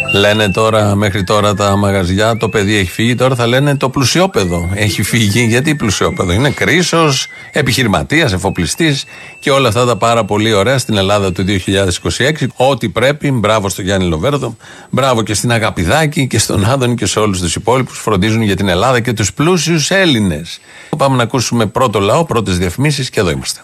Λένε τώρα, μέχρι τώρα τα μαγαζιά, το παιδί έχει φύγει, τώρα θα λένε το πλουσιόπεδο έχει φύγει. Γιατί πλουσιόπεδο? Είναι κρίσος, επιχειρηματίας, εφοπλιστής και όλα αυτά τα πάρα πολύ ωραία στην Ελλάδα του 2026. Ό,τι πρέπει, μπράβο στο Γιάννη Λοβέρδο, μπράβο και στην Αγαπηδάκη και στον Άδωνη και σε όλους τους υπόλοιπους φροντίζουν για την Ελλάδα και τους πλούσιους Έλληνες. Πάμε να ακούσουμε πρώτο λαό, πρώτες διαφημίσεις και εδώ είμαστε.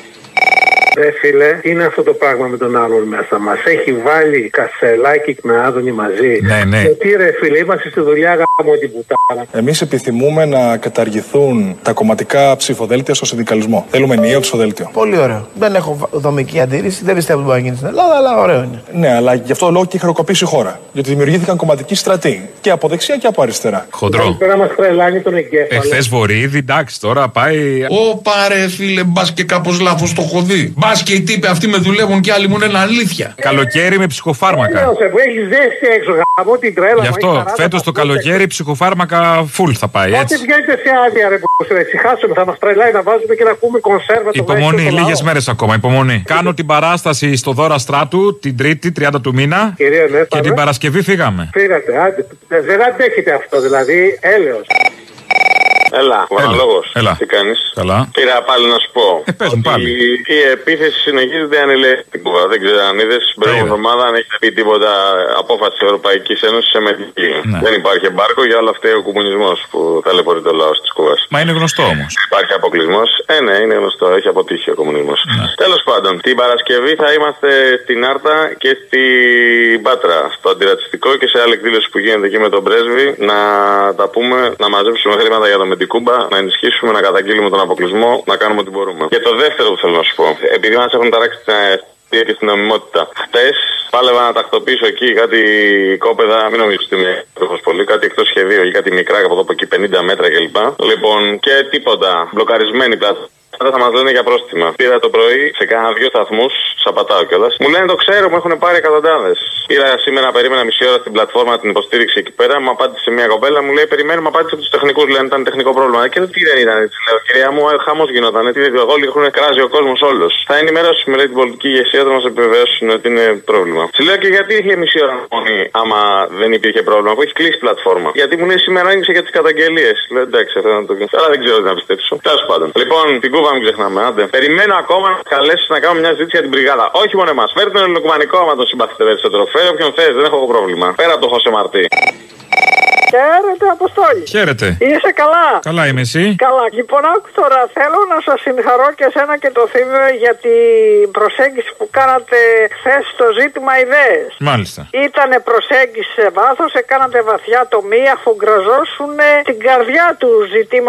Ρε φίλε, είναι αυτό το πράγμα με τον άλλον μέσα μας. Έχει βάλει Κασελάκη με Άδωνη μαζί. Ναι. Γιατί ρε φίλε, είμαστε στη δουλειά γάμο την πουτάνα. Εμείς επιθυμούμε να καταργηθούν τα κομματικά ψηφοδέλτια στο συνδικαλισμό. Θέλουμε ενιαίο ψηφοδέλτιο. Πολύ ωραίο. Δεν έχω δομική αντίρρηση, δεν πιστεύω ότι μπορεί να γίνει στην Ελλάδα, αλλά ωραίο είναι. Ναι, αλλά γι' αυτό το λόγο και έχει χρεοκοπήσει η χώρα. Γιατί δημιουργήθηκαν κομματικοί στρατοί. Και από δεξιά και από αριστερά. Χοντρό. Πέρα μας τρελάνει τον εγκέφαλο. Εχθές Βορύδη, εντάξει, τώρα πάει. Πάρε φίλε, μπα και κάπως λάθος το έχω δει. Μπα και οι τύποι αυτοί με δουλεύουν και άλλοι μου λένε αλήθεια. Καλοκαίρι με ψυχοφάρμακα. Έχεις ζέστη έξω, γάμο την τρέλα. Γι' αυτό φέτος το καλοκαίρι ψυχοφάρμακα full θα πάει, έτσι. Ό,τι βγαίνετε σε άδεια, ρε που ησυχάσουμε, θα μας τρελάει να βάζουμε και να ακούμε κονσέρβα. Υπομονή, λίγες μέρες ακόμα, υπομονή. Κάνω την παράσταση στο Δώρα Στράτου την Τρίτη, 30 του μήνα. Κυρία, ναι, και την Παρασκευή φύγαμε. Φύγατε, άντε. Δεν αντέχετε αυτό, δηλαδή, έλεος. Έλα, Βαραλόγος. Έλα. Τι κάνεις? Καλά. Πήρα πάλι να σου πω. Πες μου πάλι. Η επίθεση συνεχίζεται ανηλέγχυτη στην Κούβα. Δεν ξέρω αν είδες. Την προηγούμενη εβδομάδα αν έχετε πει τίποτα απόφαση της Ευρωπαϊκής Ένωσης σε μετική. Ναι. Δεν υπάρχει εμπάρκο για όλα αυτά ο κομμουνισμός που ταλαιπωρεί το λαό της Κούβας. Μα είναι γνωστό όμως. Υπάρχει αποκλεισμός. Ναι, είναι γνωστό. Έχει αποτύχει ο κομμουνισμός. Ναι. Τέλος πάντων, την Παρασκευή θα είμαστε στην Άρτα και στην Πάτρα. Στο αντιρατσιστικό και σε άλλη εκδήλωση που γίνεται εκεί με τον πρέσβη. Να τα πούμε, να μαζέψουμε χρήματα για το Μετικούμπα, να ενισχύσουμε, να καταγγείλουμε τον αποκλεισμό, να κάνουμε ό,τι μπορούμε. Και το δεύτερο που θέλω να σου πω, επειδή μας έχουν ταράξει την αιστεία και στην νομιμότητα, χτες πάλευα να τακτοποιήσω εκεί κάτι κόπεδα, μην νομίζεις ότι είμαι πολύ, κάτι εκτός σχεδίου, ή κάτι μικρά από εδώ από εκεί 50 μέτρα κλπ. Λοιπόν, και τίποτα, μπλοκαρισμένη πλατφόρμα. Θα μας λένε για πρόστιμα. Πήρα το πρωί σε κάνα 2 σταθμούς, σαπατάω κιόλας. Μου λένε το ξέρω, μου έχουν πάρει εκατοντάδες. Πήρα σήμερα, περίμενα μισή ώρα στην πλατφόρμα την υποστήριξη εκεί πέρα. Μου απάντησε μια κοπέλα, μου λέει περιμένουμε, απάντησε από τους τεχνικούς. Λένε ήταν τεχνικό πρόβλημα. Και τι δεν ήταν έτσι, λέω. Κυρία μου, χαμός γινόταν. Όλοι έχουν κράζει ο κόσμος όλος. Θα ενημερώσουμε την πολιτική ηγεσία, θα μας επιβεβαιώσουν ότι είναι πρόβλημα. Σου λέω και γιατί είχε μισή ώρα μόνη, άμα δεν υπήρχε πρόβλημα, που έχει κλείσει πλατφόρμα. Γιατί μου λέει σήμερα άνοιξε για τις καταγγελίες. Λέω εντάξει, αυτό να το κάνω. Αλλά δεν ξέρω τι να πιστέψω. Τέλος πάντων. Λοιπόν, την Κούβα μην ξεχνάμε, άντε. Περιμένω ακόμα να καλέσει να κάνουμε μια συζήτηση για την μπριγάδα. Όχι μόνο εμάς. Φέρτε τον ελληνοκουμανικό άμα τον συμπαθείτε περισσότερο. Φέρε όποιον θες, δεν έχω πρόβλημα. Πέρα από το Χωσέ Μαρτί. Χαίρετε, Αποστόλη. Χαίρετε. Είσαι καλά? Καλά είμαι, εσύ? Καλά. Λοιπόν, άκου τώρα. Θέλω να σας συγχαρώ και εσένα και το Θήμιο για την προσέγγιση που κάνατε χθες στο ζήτημα ιδέες. Μάλιστα. Ήτανε προσέγγιση σε βάθος, έκανατε βαθιά τομή, αφού γκραζώσουν την καρδιά του ζητήματος.